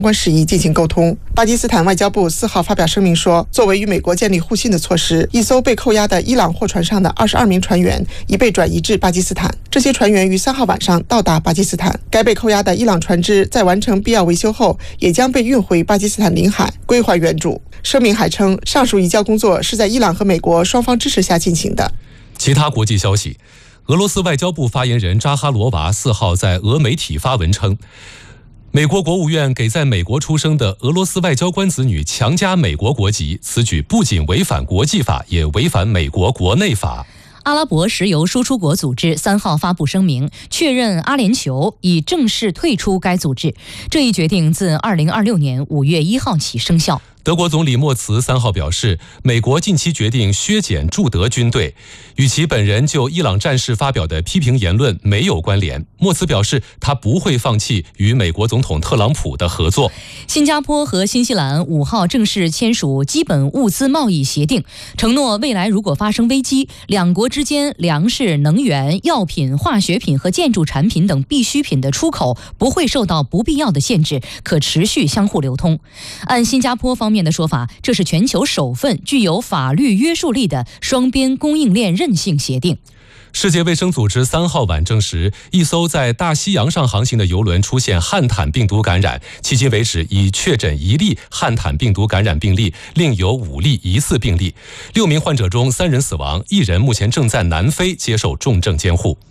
关事宜进行沟通。巴基斯坦外交部4号发表声明说，作为与美国建立互信的措施，一艘被扣押的伊朗货船上的22名船员已被转移至巴基斯坦。这些船员于3号晚上到达巴基斯坦，该被扣押的伊朗船只在完成必要维修后，也将被运回巴基斯坦领海，归还原主。声明还称，上述移交工作是在伊朗和美国双方支持下进行的。 其他国际消息，俄罗斯外交部发言人扎哈罗娃4号在俄媒体发文称，美国国务院给在美国出生的俄罗斯外交官子女强加美国国籍，此举不仅违反国际法，也违反美国国内法。 阿拉伯石油输出国组织3号发布声明，确认阿联酋已正式退出该组织。这一决定自2026年5月1号起生效。 德国总理默茨3号表示，美国近期决定削减驻德军队，与其本人就伊朗战事发表的批评言论没有关联。默茨表示，他不会放弃与美国总统特朗普的合作。 新加坡和新西兰5号正式签署基本物资贸易协定，承诺未来如果发生危机，两国之间粮食、能源、药品、化学品和建筑产品等必需品的出口不会受到不必要的限制，可持续相互流通。按新加坡方面的说法，这是全球首份具有法律约束力的双边供应链韧性协定。 世界卫生组织3号晚证实，一艘在大西洋上航行的邮轮出现汉坦病毒感染，迄今为止已确诊1例汉坦病毒感染病例，另有5例疑似病例。6名患者中3人死亡，1人目前正在南非接受重症监护。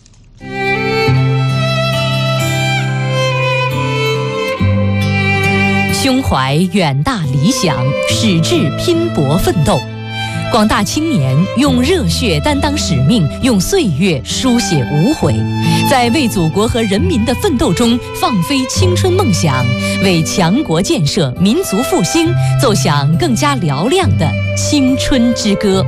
胸怀远大理想，矢志拼搏奋斗。广大青年用热血担当使命，用岁月书写无悔，在为祖国和人民的奋斗中放飞青春梦想，为强国建设、民族复兴奏响更加嘹亮的青春之歌。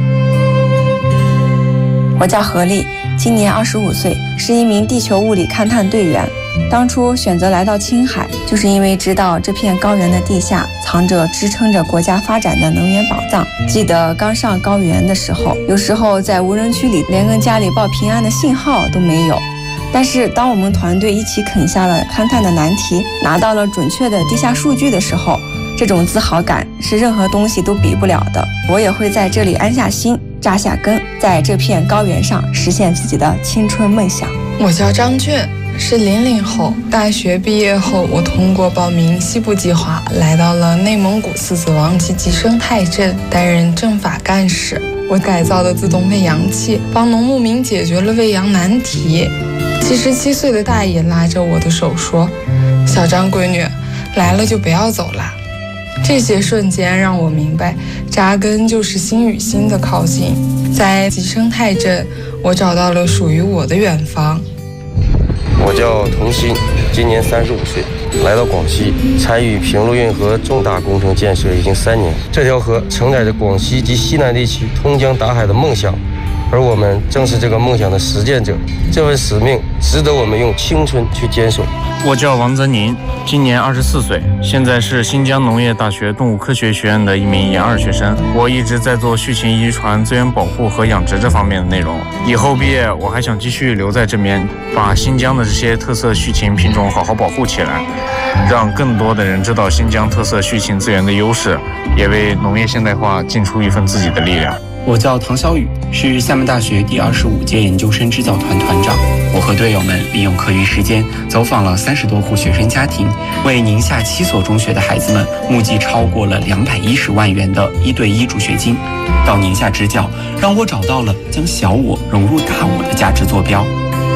我叫何丽，今年25岁，是一名地球物理勘探队员。当初选择来到青海，就是因为知道这片高原的地下藏着支撑着国家发展的能源宝藏。记得刚上高原的时候，有时候在无人区里连跟家里报平安的信号都没有。但是当我们团队一起啃下了勘探的难题，拿到了准确的地下数据的时候，这种自豪感是任何东西都比不了的。我也会在这里安下心，扎下根，在这片高原上实现自己的青春梦想。 我叫张俊，是00后。大学毕业后，我通过报名西部计划，来到了内蒙古狮子王集集生态镇，担任政法干事。我改造的自动喂羊器，帮农牧民解决了喂羊难题。77岁的大爷拉着我的手说：“小张闺女，来了就不要走了。”这些瞬间让我明白，扎根就是心与心的靠近。在集生态镇，我找到了属于我的远方。 我叫童鑫，今年35岁，来到广西，参与平陆运河重大工程建设已经3年。这条河承载着广西及西南地区通江达海的梦想，而我们正是这个梦想的实践者。这份使命值得我们用青春去坚守。 我叫王泽宁，今年24岁，现在是新疆农业大学动物科学学院的一名研2学生。我一直在做畜禽遗传、资源保护和养殖这方面的内容。以后毕业，我还想继续留在这边，把新疆的这些特色畜禽品种好好保护起来，让更多的人知道新疆特色畜禽资源的优势，也为农业现代化尽出一份自己的力量。 我叫唐小雨，是厦门大学第25届研究生支教团团长。我和队友们利用课余时间走访了30多户学生家庭，为宁夏7所中学的孩子们募集超过了210万元的1对1助学金。到宁夏支教，让我找到了将小我融入大我的价值坐标。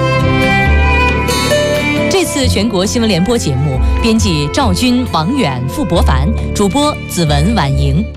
这次全国新闻联播节目，编辑赵军、王远、付博凡，主播子文、婉莹。